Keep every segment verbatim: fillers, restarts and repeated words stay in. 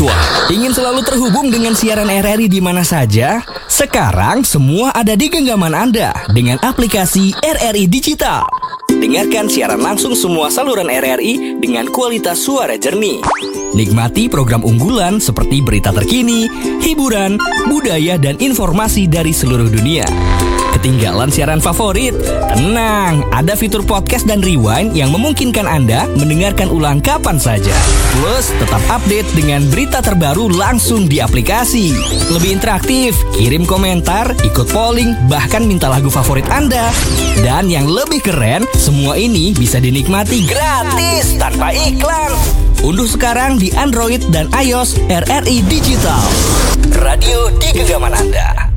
virtual. Ingin selalu terhubung dengan siaran R R I di mana saja? Sekarang semua ada di genggaman Anda dengan aplikasi R R I Digital. Dengarkan siaran langsung semua saluran R R I dengan kualitas suara jernih. Nikmati program unggulan seperti berita terkini, hiburan, budaya, dan informasi dari seluruh dunia. Ketinggalan siaran favorit? Tenang, ada fitur podcast dan rewind yang memungkinkan Anda mendengarkan ulang kapan saja. Plus, tetap update dengan berita terbaru langsung di aplikasi. Lebih interaktif, kirim komentar, ikut polling, bahkan minta lagu favorit Anda. Dan yang lebih keren, semua ini bisa dinikmati gratis tanpa iklan. Unduh sekarang di Android dan iOS R R I Digital. Radio di genggaman Anda.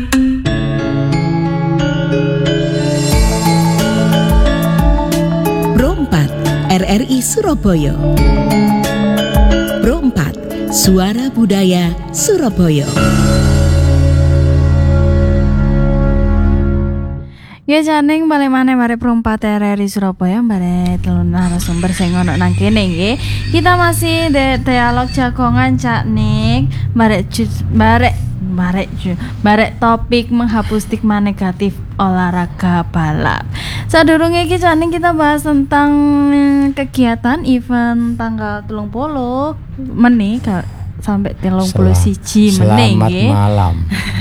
Pro empat R R I Surabaya. Pro empat Suara Budaya Surabaya. Ya janing balik maneh mari Pro empat R R I Surabaya bare telun narasumber sing ono nang kene nggih. Kita masih di dialog jagongan Cak Nik, bare bare bare bare topik menghapus stigma negatif olahraga balap. Sadurunge iki Cak Nik kita bahas tentang kegiatan event tanggal tiga puluh menit sampai tiga puluh satu menit nggih. Selamat malam.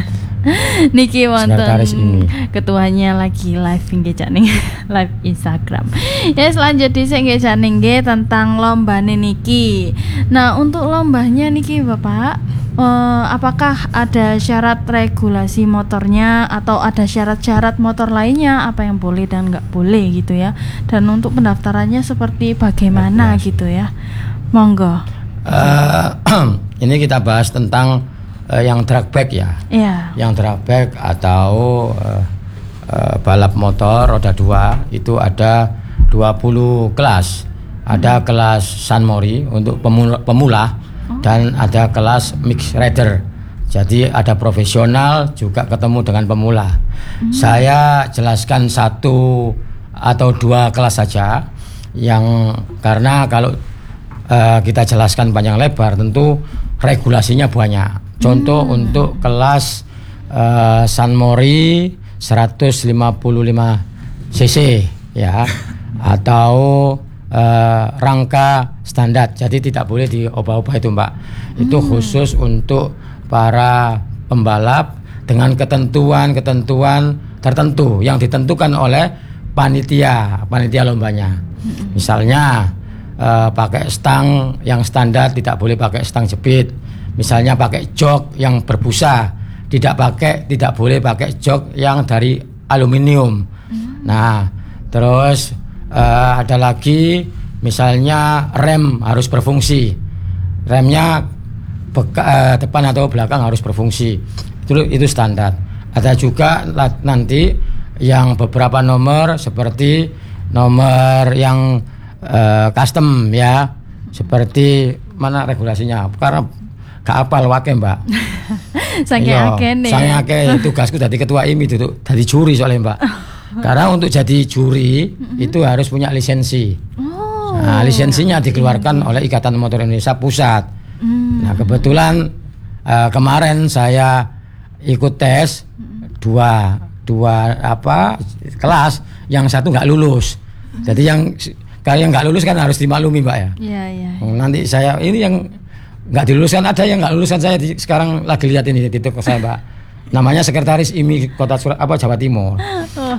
Niki wonten ketuanya lagi live nggih Cak Ning, live Instagram. Ya selanjutnya saya nggih Cak Ning nggih tentang lombane niki. Nah, untuk lombanya niki Bapak, eh, apakah ada syarat regulasi motornya atau ada syarat-syarat motor lainnya apa yang boleh dan nggak boleh gitu ya? Dan untuk pendaftarannya seperti bagaimana gitu ya? Monggo. Uh, ini kita bahas tentang Uh, yang drag bike ya, yeah. Yang drag bike atau uh, uh, balap motor roda dua itu ada dua puluh kelas. Ada hmm. kelas San Mori untuk pemula, pemula oh. dan ada kelas mixed rider. Jadi ada profesional juga ketemu dengan pemula. Hmm. Saya jelaskan satu atau dua kelas saja, yang karena kalau uh, kita jelaskan panjang lebar tentu regulasinya banyak. Contoh hmm. untuk kelas uh, San Mori seratus lima puluh lima cc ya, atau uh, rangka standar. Jadi tidak boleh diubah-ubah itu Mbak. Itu hmm. khusus untuk para pembalap dengan ketentuan-ketentuan tertentu yang ditentukan oleh panitia, panitia lombanya. Hmm. Misalnya uh, pakai stang yang standar, tidak boleh pakai stang jepit. Misalnya pakai jok yang berbusa, tidak pakai, tidak boleh pakai jok yang dari aluminium. Hmm. Nah, terus uh, ada lagi, misalnya rem harus berfungsi, remnya beka, uh, depan atau belakang harus berfungsi. Itu itu standar. Ada juga nanti yang beberapa nomor seperti nomor yang uh, custom ya, seperti mana regulasinya? Karena gak apal wake Mbak. Saking akeh nih. Saking akeh tugasku dari ketua I M I itu dari juri soalnya Mbak. Karena untuk jadi juri mm-hmm. itu harus punya lisensi. Oh. Nah, lisensinya dikeluarkan mm-hmm. oleh Ikatan Motor Indonesia Pusat. Mm-hmm. Nah, kebetulan uh, kemarin saya ikut tes mm-hmm. dua dua apa kelas, yang satu nggak lulus. Mm-hmm. Jadi yang kalau yang nggak lulus kan harus dimaklumi Mbak ya. Iya, iya. Nanti saya ini yang nggak diluluskan, ada yang nggak luluskan, saya di, sekarang lagi lihat ini di TikTok saya Mbak, namanya sekretaris I M I Kota Surat apa Jawa Timur. Oh.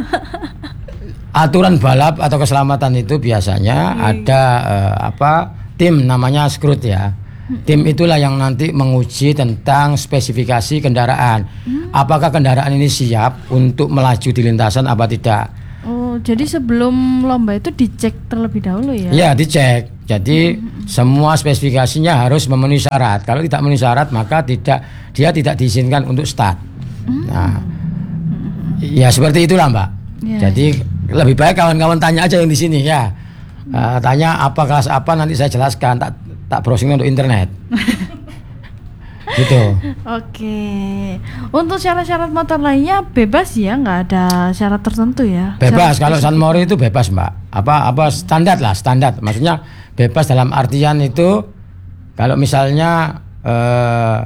Aturan balap atau keselamatan itu biasanya hmm. ada uh, apa tim namanya Scrut ya. Hmm. Tim itulah yang nanti menguji tentang spesifikasi kendaraan, hmm. apakah kendaraan ini siap untuk melaju di lintasan apa tidak. Oh, jadi sebelum lomba itu dicek terlebih dahulu ya? Iya, dicek. Jadi hmm. semua spesifikasinya harus memenuhi syarat. Kalau tidak memenuhi syarat maka tidak dia tidak diizinkan untuk start. Hmm. Nah, ya seperti itulah Mbak. Ya, jadi ya. Lebih baik kawan-kawan tanya aja yang di sini ya. Hmm. Uh, tanya apa kelas apa, nanti saya jelaskan. Tak tak browsing untuk internet. Gitu. Oke. Untuk syarat-syarat motor lainnya bebas ya, nggak ada syarat tertentu ya? Bebas. Kalau San Mori itu bebas Mbak. Apa apa standar lah, standar. Maksudnya bebas dalam artian itu Kalau misalnya eh,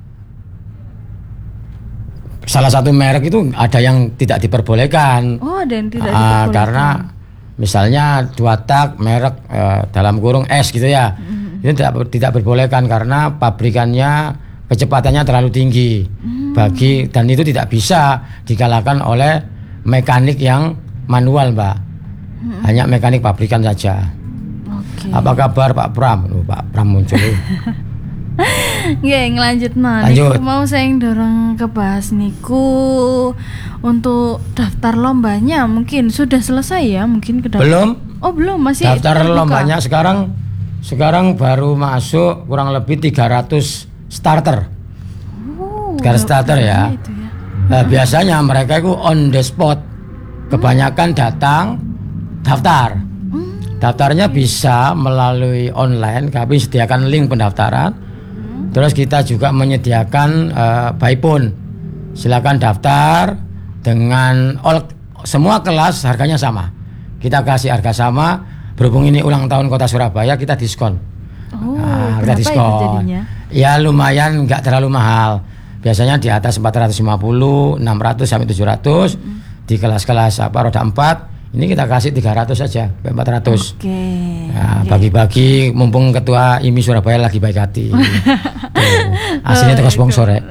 salah satu merek itu ada yang tidak diperbolehkan. Oh, ada yang tidak Ah, diperbolehkan. karena misalnya dua tak merek eh, dalam kurung S gitu ya, Mm. itu tidak tidak diperbolehkan karena pabrikannya kecepatannya terlalu tinggi Mm. bagi dan itu tidak bisa dikalahkan oleh mekanik yang manual, Mbak. Mm. Hanya mekanik pabrikan saja. Oke. Apa kabar Pak Pram? Loh, Pak Pram muncul. Nggih, ngelanjutno. Lanjut. Niku mau saya dorong ke bahas niku untuk daftar lombanya mungkin sudah selesai ya, mungkin ke daftar. Belum. Oh, belum, masih Daftar terbuka. lombanya sekarang sekarang baru masuk kurang lebih tiga ratus starter. Oh, tiga ratus starter ya. itu ya. Nah, biasanya mereka itu on the spot. Kebanyakan datang daftar. Hmm. Daftarnya bisa melalui online, kami sediakan link pendaftaran. Hmm. Terus kita juga menyediakan uh, by phone. Silakan daftar dengan all, semua kelas harganya sama. Kita kasih harga sama. Berhubung ini ulang tahun Kota Surabaya, kita diskon. Oh, Nah, kita berapa diskon. itu jadinya? Ya lumayan, nggak terlalu mahal. Biasanya di atas empat ratus lima puluh, enam ratus sampai tujuh ratus. Hmm. Di kelas-kelas apa roda empat, ini kita kasih tiga ratus saja, empat ratus. Oke. Nah, Oke. bagi-bagi mumpung ketua I M I Surabaya lagi baik hati. Tuh. Aslinya teko sponsor ya.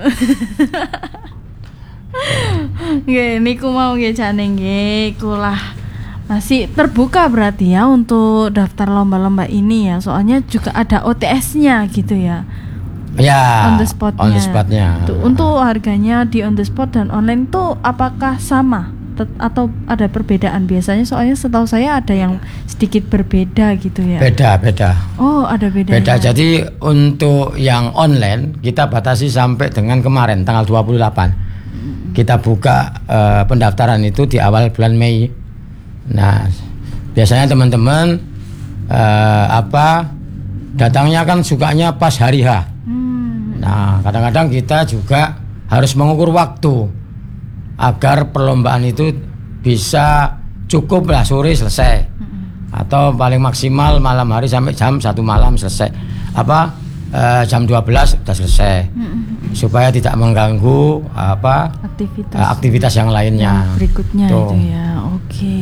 Nggih, niku mau nggih jane nggih kulah masih terbuka berarti ya untuk daftar lomba-lomba ini ya. Soalnya juga ada O T S-nya gitu ya. Ya. On the spot-nya. On the spot-nya. Tuh, untuk harganya di on the spot dan online tuh apakah sama Tet- atau ada perbedaan biasanya? Soalnya setahu saya ada yang sedikit berbeda gitu ya. Beda, beda. Oh, ada bedanya. Beda. Jadi untuk yang online kita batasi sampai dengan kemarin tanggal dua puluh delapan. Kita buka eh, pendaftaran itu di awal bulan Mei. Nah, biasanya teman-teman eh, apa datangnya kan sukanya pas hari H. Hmm. Nah, kadang-kadang kita juga harus mengukur waktu agar perlombaan itu bisa cukup lah sore selesai, atau paling maksimal malam hari sampai jam satu malam selesai. Apa eh, jam dua belas sudah selesai, supaya tidak mengganggu apa Aktivitas. eh, aktivitas yang lainnya. Yang berikutnya Tuh. itu ya. Oke.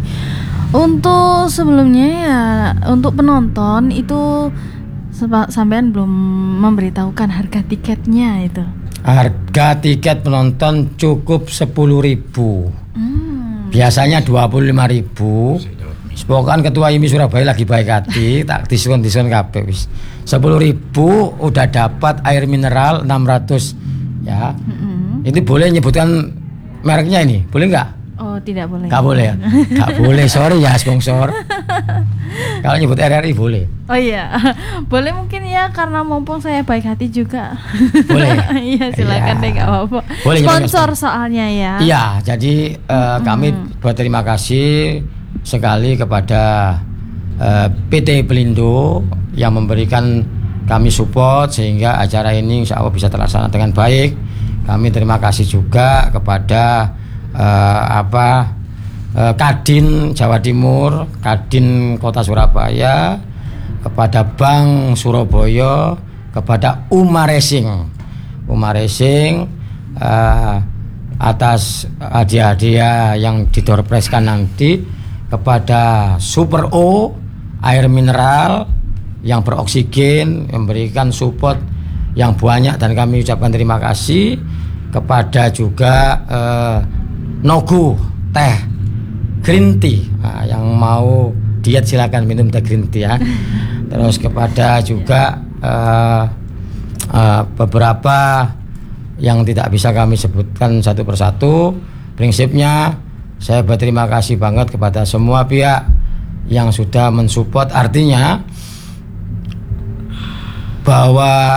Untuk sebelumnya ya, untuk penonton itu Seba- sampean belum memberitahukan harga tiketnya itu. Harga tiket penonton cukup sepuluh ribu. Hmm. Biasanya dua puluh lima ribu. Sepokan ketua I M I Surabaya lagi baik hati, tak diskon-diskon kabeh wis. sepuluh ribu udah dapat air mineral enam ratus ya. Mm-mm. Ini boleh nyebutkan mereknya ini? Boleh nggak? Oh, tidak boleh. Nggak boleh ya? Nggak boleh, sorry ya sponsor. Kalau nyebut R R I boleh. Oh iya. Boleh mungkin ya, karena mumpung saya baik hati juga. Boleh ya? Iya, silakan Iya. deh, nggak apa-apa. Boleh, Sponsor nyebut soalnya ya. Iya, jadi eh, kami berterima kasih sekali kepada eh, P T Pelindo yang memberikan kami support sehingga acara ini insya Allah bisa terlaksana dengan baik. Kami terima kasih juga kepada eh, apa eh, Kadin Jawa Timur, Kadin Kota Surabaya, kepada Bank Surabaya, kepada Uma Racing, Uma Racing eh, atas hadiah-hadiah yang didorpreskan nanti, kepada Super O air mineral yang beroksigen memberikan support yang banyak dan kami ucapkan terima kasih, kepada juga eh, Nogu teh green tea. Nah, yang mau diet silakan minum teh green tea ya. Terus kepada juga eh, eh, beberapa yang tidak bisa kami sebutkan satu persatu. Prinsipnya saya berterima kasih banget kepada semua pihak yang sudah mensupport, artinya bahwa